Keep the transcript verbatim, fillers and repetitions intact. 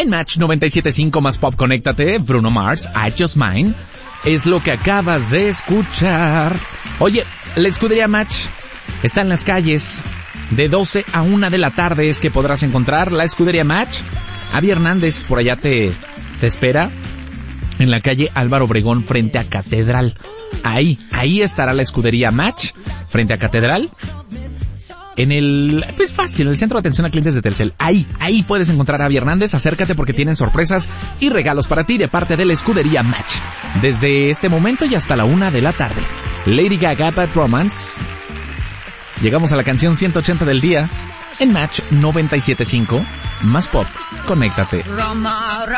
En Match noventa y siete punto cinco más Pop, conéctate, Bruno Mars, I Just Mine, es lo que acabas de escuchar. Oye, la escudería Match está en las calles. De doce a una de la tarde es que podrás encontrar la escudería Match. Avi Hernández por allá te, te espera en la calle Álvaro Obregón frente a Catedral. Ahí, ahí estará la escudería Match frente a Catedral. En el, pues fácil, en el centro de atención a clientes de Telcel. Ahí, ahí puedes encontrar a Avi Hernández. Acércate porque tienen sorpresas y regalos para ti de parte de la escudería Match. Desde este momento y hasta la una de la tarde. Lady Gaga, Bad Romance. Llegamos a la canción ciento ochenta del día en Match noventa y siete punto cinco más Pop, conéctate. Roma,